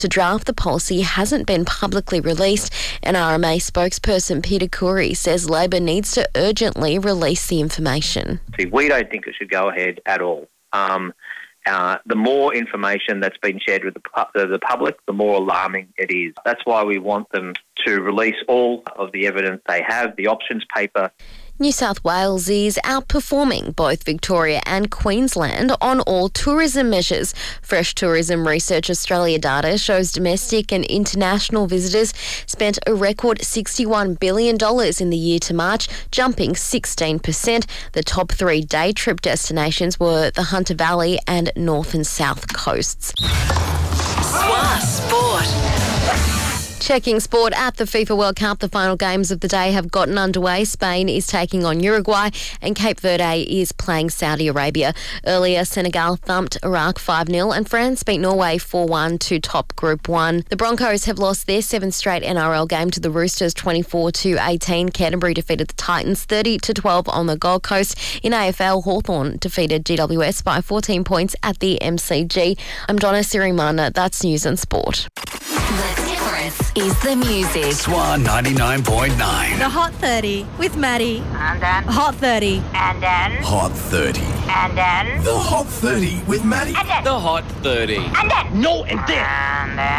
To draft the policy hasn't been publicly released, and RMA spokesperson Peter Khoury says Labor needs to urgently release the information. See, we don't think it should go ahead at all. The more information that's been shared with the public, the more alarming it is. That's why we want them to release all of the evidence they have, the options paper. New South Wales is outperforming both Victoria and Queensland on all tourism measures. Fresh Tourism Research Australia data shows domestic and international visitors spent a record $61 billion in the year to March, jumping 16%. The top 3 day trip destinations were the Hunter Valley and North and South coasts. Sport. Checking sport at the FIFA World Cup. The final games of the day have gotten underway. Spain is taking on Uruguay and Cape Verde is playing Saudi Arabia. Earlier, Senegal thumped Iraq 5-0 and France beat Norway 4-1 to top Group 1. The Broncos have lost their 7th straight NRL game to the Roosters 24-18. Canterbury defeated the Titans 30-12 on the Gold Coast. In AFL, Hawthorn defeated GWS by 14 points at the MCG. I'm Donna Sirimana. That's News and Sport. The difference is the music. Swan 99.9. The Hot 30 with Maddie. And then. Hot 30. And then. Hot 30. And then. The Hot 30 with Maddie. And then. The Hot 30. And then. No, and then. And then.